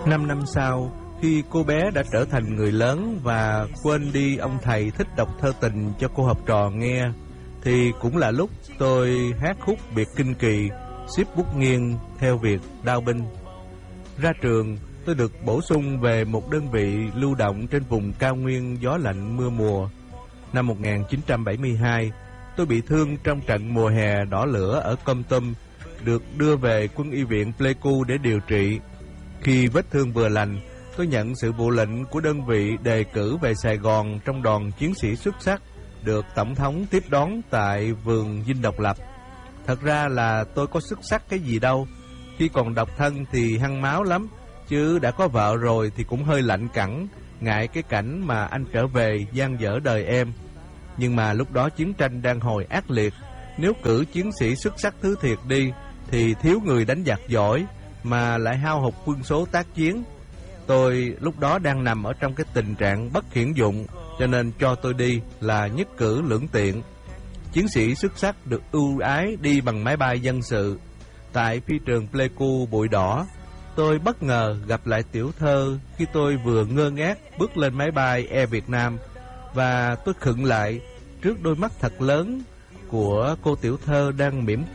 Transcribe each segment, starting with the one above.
5 năm sau, khi cô bé đã trở thành người lớn và quên đi ông thầy thích đọc thơ tình cho cô học trò nghe, thì cũng là lúc tôi hát khúc biệt kinh kỳ, ship bút nghiêng theo việc đao binh. Ra trường, tôi được bổ sung về một đơn vị lưu động trên vùng cao nguyên gió lạnh mưa mùa. Năm 1972, tôi bị thương trong trận mùa hè đỏ lửa ở Kon Tum, được đưa về quân y viện Pleiku để điều trị. Khi vết thương vừa lành, tôi nhận sự vụ lệnh của đơn vị đề cử về Sài Gòn trong đoàn chiến sĩ xuất sắc, được Tổng thống tiếp đón tại vườn Dinh Độc Lập. Thật ra là tôi có xuất sắc cái gì đâu. Khi còn độc thân thì hăng máu lắm, chứ đã có vợ rồi thì cũng hơi lạnh cẳng, ngại cái cảnh mà anh trở về dang dở đời em. Nhưng mà lúc đó chiến tranh đang hồi ác liệt, nếu cử chiến sĩ xuất sắc thứ thiệt đi thì thiếu người đánh giặc giỏi, mà lại hao hụt quân số tác chiến. Tôi lúc đó đang nằm ở trong cái tình trạng bất khiển dụng, cho nên cho tôi đi là nhất cử lưỡng tiện. Chiến sĩ xuất sắc được ưu ái đi bằng máy bay dân sự. Tại phi trường Pleiku bụi đỏ, tôi bất ngờ gặp lại Tiểu Thơ khi tôi vừa ngơ ngác bước lên máy bay Air Việt Nam, và tôi khựng lại trước đôi mắt thật lớn của cô Tiểu Thơ đang mỉm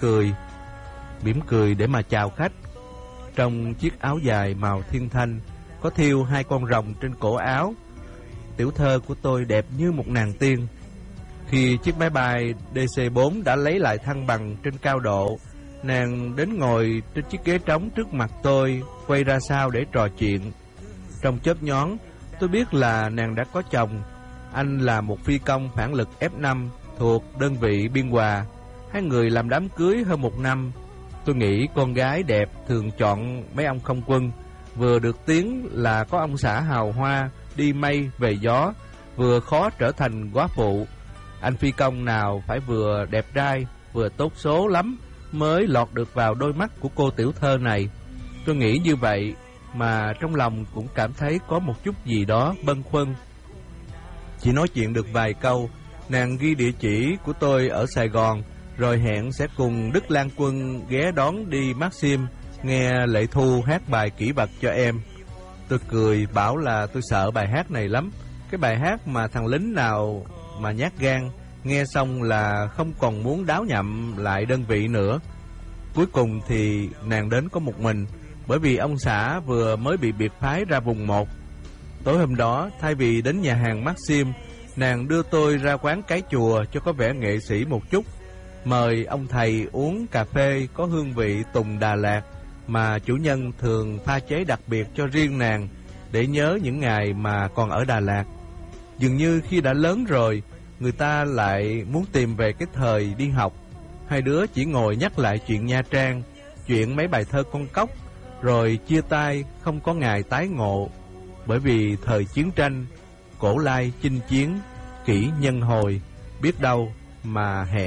cười để mà chào khách. Trong chiếc áo dài màu thiên thanh, có thêu 2 con rồng trên cổ áo. Tiểu Thơ của tôi đẹp như một nàng tiên. Khi chiếc máy bay DC-4 đã lấy lại thăng bằng trên cao độ, nàng đến ngồi trên chiếc ghế trống trước mặt tôi, quay ra sau để trò chuyện. Trong chớp nhoáng, tôi biết là nàng đã có chồng. Anh là một phi công phản lực F5 thuộc đơn vị Biên Hòa. Hai người làm đám cưới hơn 1 năm. Tôi nghĩ con gái đẹp thường chọn mấy ông không quân, vừa được tiếng là có ông xã hào hoa, đi mây về gió, vừa khó trở thành góa phụ. Anh phi công nào phải vừa đẹp trai, vừa tốt số lắm mới lọt được vào đôi mắt của cô Tiểu Thơ này. Tôi nghĩ như vậy mà trong lòng cũng cảm thấy có một chút gì đó bâng khuâng. Chỉ nói chuyện được vài câu, nàng ghi địa chỉ của tôi ở Sài Gòn, rồi hẹn sẽ cùng Đức Lan Quân ghé đón đi Maxim, nghe Lệ Thu hát bài kỷ vật cho em. Tôi cười bảo là tôi sợ bài hát này lắm. Cái bài hát mà thằng lính nào mà nhát gan, nghe xong là không còn muốn đáo nhậm lại đơn vị nữa. Cuối cùng thì nàng đến có một mình, bởi vì ông xã vừa mới bị biệt phái ra vùng 1. Tối hôm đó, thay vì đến nhà hàng Maxim, nàng đưa tôi ra quán Cái Chùa cho có vẻ nghệ sĩ một chút, mời ông thầy uống cà phê có hương vị tùng Đà Lạt mà chủ nhân thường pha chế đặc biệt cho riêng nàng, để nhớ những ngày mà còn ở Đà Lạt. Dường như khi đã lớn rồi, người ta lại muốn tìm về cái thời đi học. Hai đứa chỉ ngồi nhắc lại chuyện Nha Trang, chuyện mấy bài thơ con cóc, rồi chia tay không có ngày tái ngộ. Bởi vì thời chiến tranh, cổ lai chinh chiến, kỷ nhân hồi, biết đâu mà hẹn